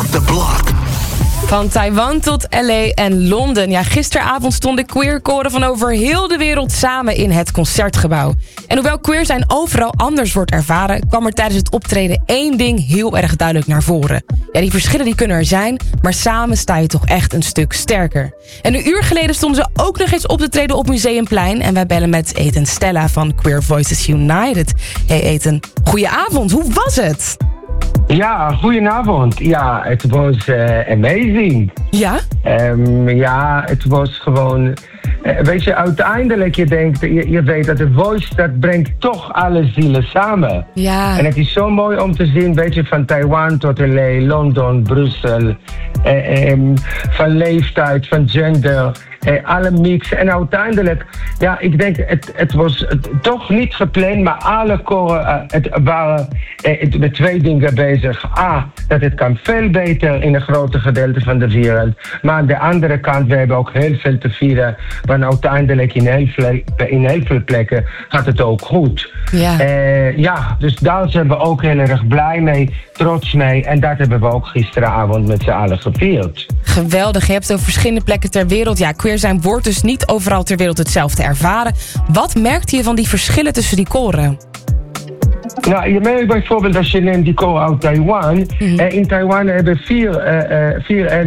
the block. Van Taiwan tot LA en Londen. Ja, gisteravond stonden queerkoren van over heel de wereld samen in het Concertgebouw. En hoewel queer zijn overal anders wordt ervaren, kwam er tijdens het optreden één ding heel erg duidelijk naar voren. Ja, die verschillen die kunnen er zijn, maar samen sta je toch echt een stuk sterker. En een uur geleden stonden ze ook nog eens op te treden op Museumplein. En wij bellen met Ethan Stella van Queer Voices United. Hey Ethan, goedenavond, hoe was het? Ja, goedenavond. Ja, het was amazing. Ja? Ja, het was gewoon... weet je, uiteindelijk je denkt, je weet dat de Voice, dat brengt toch alle zielen samen. Ja. En het is zo mooi om te zien, weet je, van Taiwan tot LA, Londen, Brussel, van leeftijd, van gender, alle mix. En uiteindelijk, ja, ik denk, het was toch niet gepland, maar alle koren waren met twee dingen bezig. A, dat het kan veel beter in een grote gedeelte van de wereld. Maar aan de andere kant, we hebben ook heel veel te vieren. Want uiteindelijk in heel veel plekken gaat het ook goed. Ja. Ja, dus daar zijn we ook heel erg blij mee, trots mee. En dat hebben we ook gisteravond met z'n allen gevierd. Geweldig, je hebt het over verschillende plekken ter wereld. Ja, queer zijn wordt dus niet overal ter wereld hetzelfde ervaren. Wat merkte je van die verschillen tussen die koren? Nou, je merkt bijvoorbeeld als je neemt die koor uit Taiwan. In Taiwan hebben vier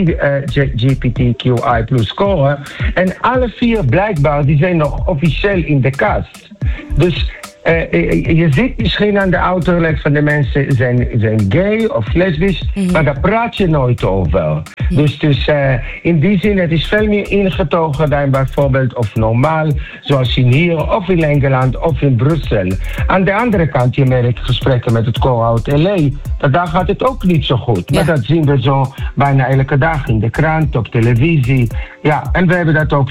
LGBTQI plus koren. En alle vier blijkbaar, die zijn nog officieel in de kast. Dus je ziet misschien aan de uiterlijk van de mensen zijn gay of lesbisch, maar daar praat je nooit over. Dus in die zin, het is veel meer ingetogen dan bijvoorbeeld of normaal, zoals in hier of in Engeland of in Brussel. Aan de andere kant, je merkt gesprekken met het koor uit LA, daar gaat het ook niet zo goed. Ja. Maar dat zien we zo bijna elke dag in de krant, op televisie. Ja, en we hebben dat ook